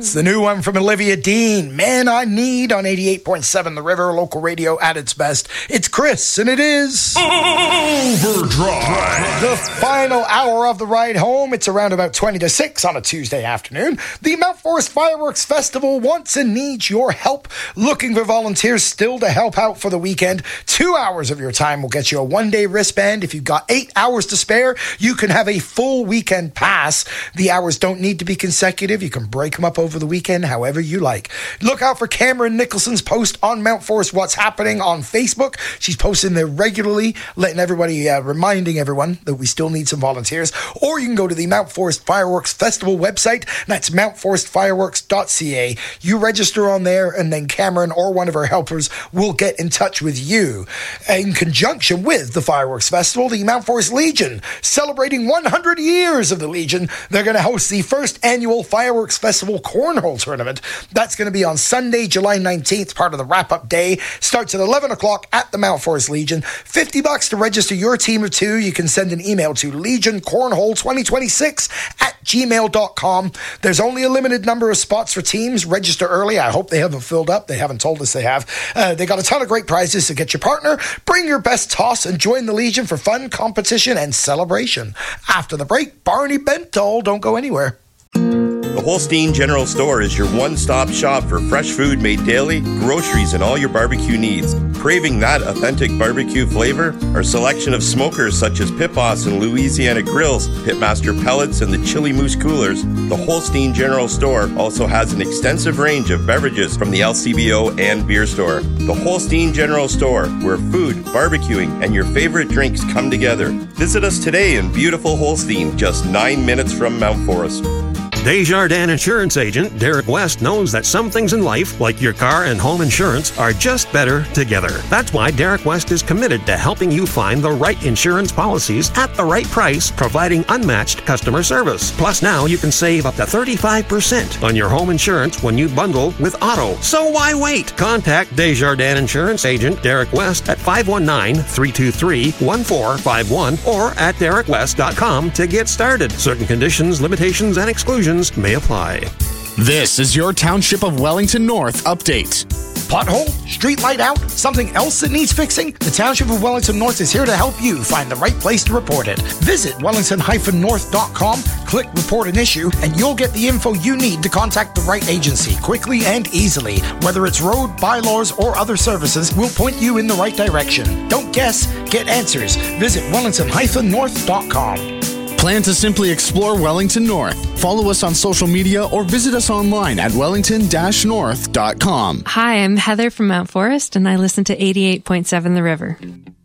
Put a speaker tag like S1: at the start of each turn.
S1: It's the new one from Olivia Dean, Man I Need, on 88.7 The River, local radio at its best. It's Chris, and it is
S2: Overdrive.
S1: The final hour of the ride home. It's around about 20 to 6 on a Tuesday afternoon. The Mount Forest Fireworks Festival wants and needs your help. Looking for volunteers still to help out for the weekend. 2 hours of your time will get you a one-day wristband. If you've got 8 hours to spare, you can have a full weekend pass. The hours don't need to be consecutive. You can break them up over the weekend however you like. Look out for Cameron Nicholson's post on Mount Forest What's Happening on Facebook. She's posting there regularly, letting everybody, reminding everyone that we still need some volunteers. Or you can go to the Mount Forest Fireworks Festival website. That's mountforestfireworks.ca. You register on there, and then Cameron or one of her helpers will get in touch with you. In conjunction with the Fireworks Festival, the Mount Forest Legion, celebrating 100 years of the Legion, they're going to host the first annual Fireworks Festival Cornhole Tournament. That's going to be on Sunday, July 19th, part of the wrap-up day. Starts at 11 o'clock at the Mount Forest Legion. $50 to register your team of two. You can send an email to legioncornhole2026@gmail.com. There's only a limited number of spots for teams. Register early. I hope they haven't filled up. They haven't told us they have. They got a ton of great prizes to get your partner. Bring your best toss and join the Legion for fun, competition, and celebration. After the break, Barney Bentall. Don't go anywhere.
S3: The Holstein General Store is your one-stop shop for fresh food made daily, groceries, and all your barbecue needs. Craving that authentic barbecue flavor? Our selection of smokers such as Pit Boss and Louisiana Grills, Pitmaster Pellets, and the Chili Moose Coolers. The Holstein General Store also has an extensive range of beverages from the LCBO and beer store. The Holstein General Store, where food, barbecuing, and your favorite drinks come together. Visit us today in beautiful Holstein, just 9 minutes from Mount Forest.
S4: Desjardins Insurance Agent Derek West knows that some things in life, like your car and home insurance, are just better together. That's why Derek West is committed to helping you find the right insurance policies at the right price, providing unmatched customer service. Plus, now you can save up to 35% on your home insurance when you bundle with auto. So why wait? Contact Desjardins Insurance Agent Derek West at 519-323-1451 or at DerekWest.com to get started. Certain conditions, limitations, and exclusions may apply.
S2: This is your Township of Wellington North update.
S1: Pothole? Street light out? Something else that needs fixing? The Township of Wellington North is here to help you find the right place to report it. Visit wellington-north.com, click Report an Issue, and you'll get the info you need to contact the right agency quickly and easily. Whether it's road, bylaws, or other services, we'll point you in the right direction. Don't guess, get answers. Visit wellington-north.com.
S2: Plan to simply explore Wellington North. Follow us on social media or visit us online at wellington-north.com.
S5: Hi, I'm Heather from Mount Forest, and I listen to 88.7 The River.